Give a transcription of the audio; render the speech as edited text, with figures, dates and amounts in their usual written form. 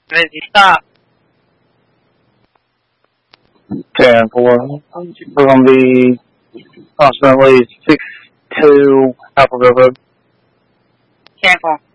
Ready, stop. 10-4. We're going to be approximately 6-2 Apple Grove Road. Careful.